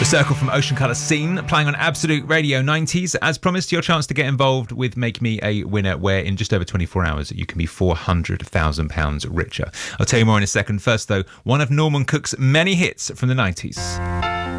Circle from Ocean Colour Scene, playing on Absolute Radio 90s. As promised, your chance to get involved with Make Me a Winner, where in just over 24 hours you can be £400,000 richer. I'll tell you more in a second. First, though, one of Norman Cook's many hits from the 90s.